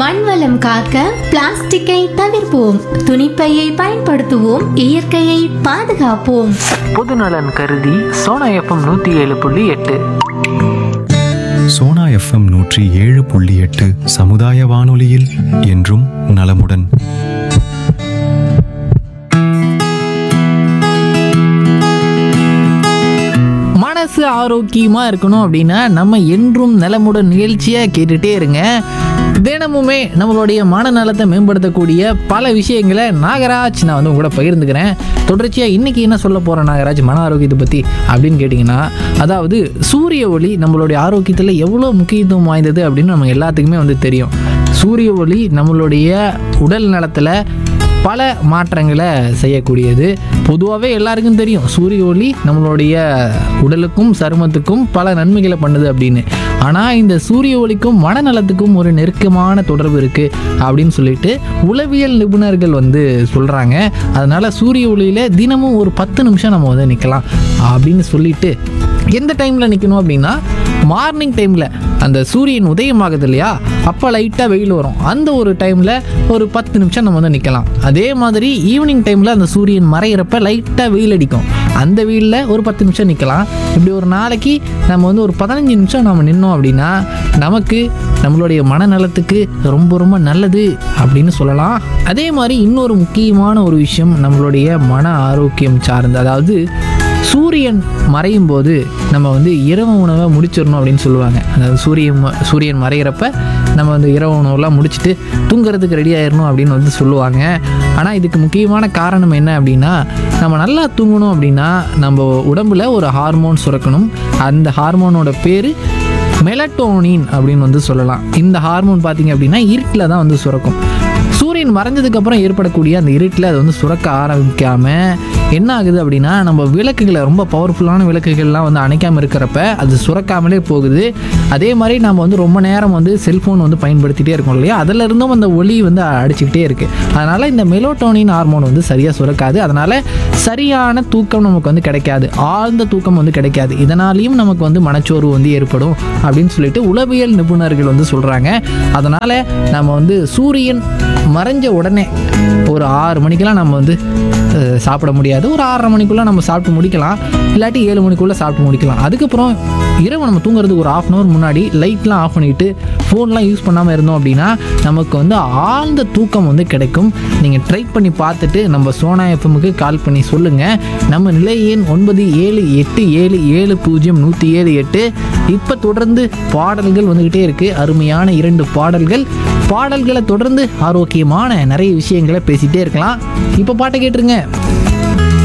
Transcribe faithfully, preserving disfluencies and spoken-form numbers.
மண் வளம் காக்க பிளாஸ்டிக்கை தவிர்ப்போம், துணிப்பையை பயன்படுத்துவோம், இயற்கையை பாதுகாப்போம். பொதுநலன் கருதி சோனா எஃப்எம் நூற்றி ஏழு புள்ளி எட்டு. சோனா எஃப்எம் நூற்றி ஏழு புள்ளி எட்டு சமுதாய வானொலியில் என்றும் நலமுடன். மனசு ஆரோக்கியமாக இருக்கணும் அப்படின்னா நம்ம என்றும் நலமுடன் நிகழ்ச்சியாக கேட்டுகிட்டே இருங்க. தினமுமே நம்மளுடைய மனநலத்தை மேம்படுத்தக்கூடிய பல விஷயங்களை நாகராஜ் நான் வந்து உங்களோட பகிர்ந்துக்கிறேன். தொடர்ச்சியாக இன்றைக்கி என்ன சொல்ல போகிறேன் நாகராஜ் மன ஆரோக்கியத்தை பற்றி அப்படின்னு கேட்டிங்கன்னா, அதாவது சூரிய ஒளி நம்மளுடைய ஆரோக்கியத்தில் எவ்வளோ முக்கியத்துவம் வாய்ந்தது அப்படின்னு நம்ம எல்லாத்துக்குமே வந்து தெரியும். சூரிய ஒளி நம்மளுடைய உடல் நலத்தில் பல மாற்றங்களை செய்யக்கூடியது. பொதுவாகவே எல்லாருக்கும் தெரியும் சூரிய ஒளி நம்மளுடைய உடலுக்கும் சருமத்துக்கும் பல நன்மைகளை பண்ணுது அப்படின்னு. ஆனால் இந்த சூரிய ஒளிக்கும் மனநலத்துக்கும் ஒரு நெருக்கமான தொடர்பு இருக்குது அப்படின்னு சொல்லிட்டு உளவியல் நிபுணர்கள் வந்து சொல்கிறாங்க. அதனால் சூரிய ஒளியில் தினமும் ஒரு பத்து நிமிஷம் நம்ம வந்து நிற்கலாம் அப்படின்னு சொல்லிட்டு, எந்த டைமில் நிற்கணும் அப்படின்னா மார்னிங் டைமில் அந்த சூரியன் உதயமாகுது இல்லையா, அப்போ லைட்டாக வெயில் வரும், அந்த ஒரு டைமில் ஒரு பத்து நிமிஷம் நம்ம வந்து நிற்கலாம். அதே மாதிரி ஈவினிங் டைமில் அந்த சூரியன் மறையிறப்ப லைட்டாக வெயில் அடிக்கும், அந்த வெயிலில் ஒரு பத்து நிமிஷம் நிற்கலாம். இப்படி ஒரு நாளைக்கு நம்ம வந்து ஒரு பதினஞ்சு நிமிஷம் நம்ம நின்னோம் அப்படின்னா நமக்கு நம்மளுடைய மனநலத்துக்கு ரொம்ப ரொம்ப நல்லது அப்படின்னு சொல்லலாம். அதே மாதிரி இன்னொரு முக்கியமான ஒரு விஷயம் நம்மளுடைய மன ஆரோக்கியம் சார்ந்து, அதாவது சூரியன் மறையும் போது நம்ம வந்து இரவு உணவை முடிச்சிடணும் அப்படின்னு சொல்லுவாங்க. அதாவது சூரியன் சூரியன் மறைகிறப்ப நம்ம வந்து இரவு உணவுலாம் முடிச்சுட்டு தூங்குறதுக்கு ரெடி ஆயிடணும் அப்படின்னு வந்து சொல்லுவாங்க. ஆனால் இதுக்கு முக்கியமான காரணம் என்ன அப்படின்னா, நம்ம நல்லா தூங்கணும் அப்படின்னா நம்ம உடம்புல ஒரு ஹார்மோன் சுரக்கணும். அந்த ஹார்மோனோட பேர் மெலட்டோனின் அப்படின்னு வந்து சொல்லலாம். இந்த ஹார்மோன் பார்த்திங்க அப்படின்னா இருட்டில் தான் வந்து சுரக்கும். சூரியன் மறைஞ்சதுக்கப்புறம் ஏற்படக்கூடிய அந்த இருட்டில் அது வந்து சுரக்க ஆரம்பிக்காமல் என்ன ஆகுது அப்படின்னா, நம்ம விளக்குகளை ரொம்ப பவர்ஃபுல்லான விளக்குகள்லாம் வந்து அணைக்காமல் இருக்கிறப்ப அது சுரக்காமலே போகுது. அதே மாதிரி நம்ம வந்து ரொம்ப நேரம் வந்து செல்ஃபோன் வந்து பயன்படுத்திகிட்டே இருக்கோம் இல்லையா, அதில் இருந்தும் அந்த ஒளி வந்து அடிச்சுக்கிட்டே இருக்குது. அதனால் இந்த மெலட்டோனின் ஹார்மோன் வந்து சரியாக சுரக்காது. அதனால் சரியான தூக்கம் நமக்கு வந்து கிடைக்காது, ஆழ்ந்த தூக்கம் வந்து கிடைக்காது. இதனாலையும் நமக்கு வந்து மனச்சோர்வு வந்து ஏற்படும் அப்படின்னு சொல்லிட்டு உளவியல் நிபுணர்கள் வந்து சொல்கிறாங்க. அதனால் நம்ம வந்து சூரியன் மறைஞ்ச உடனே ஒரு ஆறு மணிக்கெல்லாம் நம்ம வந்து சாப்பிட முடியாது, ஒரு ஆறரை மணிக்குள்ளே நம்ம சாப்பிட்டு முடிக்கலாம், இல்லாட்டி ஏழு மணிக்குள்ளே சாப்பிட்டு முடிக்கலாம். அதுக்கப்புறம் இரவு நம்ம தூங்குறதுக்கு ஒரு ஆஃப் அன் ஹவர் முன்னாடி லைட்லாம் ஆஃப் பண்ணிவிட்டு ஃபோன்லாம் யூஸ் பண்ணாமல் இருந்தோம் அப்படின்னா நமக்கு வந்து ஆழ்ந்த தூக்கம் வந்து கிடைக்கும். நீங்கள் ட்ரை பண்ணி பார்த்துட்டு நம்ம சோனா எஃப்எம்முக்கு கால் பண்ணி சொல்லுங்கள். நம்ம நிலை எண் ஒன்பது ஏழு எட்டு ஏழு ஏழு பூஜ்ஜியம் நூற்றி ஏழு எட்டு. இப்போ தொடர்ந்து பாடல்கள் வந்துக்கிட்டே இருக்குது, அருமையான இரண்டு பாடல்கள். பாடல்களை தொடர்ந்து ஆரோக்கியமான நிறைய விஷயங்களை பேசிகிட்டே இருக்கலாம். இப்போ பாட்டை கேட்டுருங்க.